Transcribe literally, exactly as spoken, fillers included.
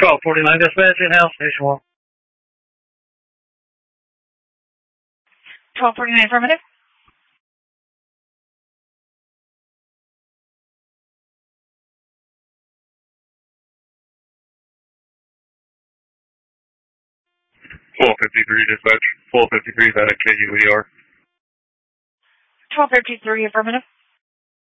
twelve forty-nine dispatch in-house, station one. twelve forty-nine affirmative. twelve fifty-three dispatch. twelve fifty-three is at a K U E R. twelve fifty-three affirmative.